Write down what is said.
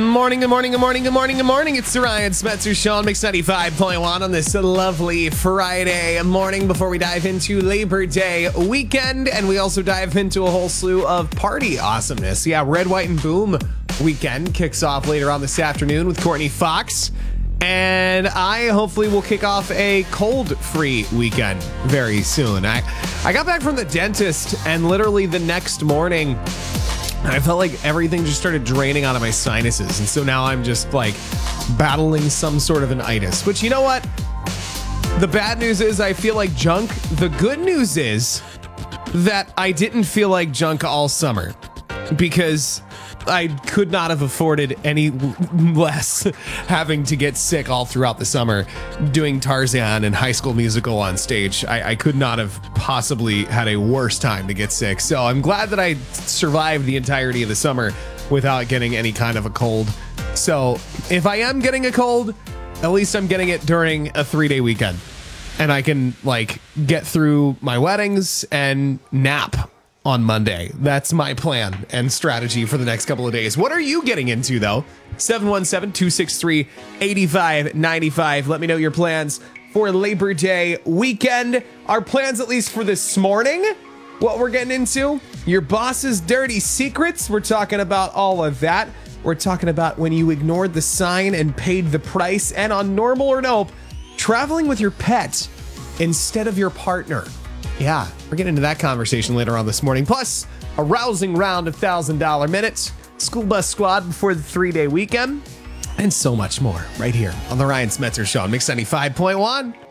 Morning, good morning, good morning, good morning, good morning. It's the Ryan Smetzer Show on Mix 95.1 on this lovely Friday morning before we dive into Labor Day weekend. And we also dive into a whole slew of party awesomeness. Yeah, Red, White, and Boom weekend kicks off later on this afternoon with Courtney Fox. And I hopefully will kick off a cold-free weekend very soon. I got back from the dentist and literally the next morning, I felt like everything just started draining out of my sinuses. And so now I'm just like battling some sort of an itis, which, you know what? The bad news is I feel like junk. The good news is that I didn't feel like junk all summer because I could not have afforded any less having to get sick all throughout the summer doing Tarzan and High School Musical on stage. I could not have possibly had a worse time to get sick. So I'm glad that I survived the entirety of the summer without getting any kind of a cold. So if I am getting a cold, at least I'm getting it during a 3-day weekend. And I can like get through my weddings and nap on Monday. That's my plan and strategy for the next couple of days. What are you getting into though? 717-263-8595. Let me know your plans for Labor Day weekend. Our plans, at least for this morning, what we're getting into, your boss's dirty secrets. We're talking about all of that. We're talking about when you ignored the sign and paid the price, and on Normal or Nope, traveling with your pet instead of your partner. Yeah, we're getting into that conversation later on this morning. Plus, a rousing round of $1,000 minutes, school bus squad before the 3-day weekend, and so much more right here on the Ryan Smetzer Show on Mix 95.1.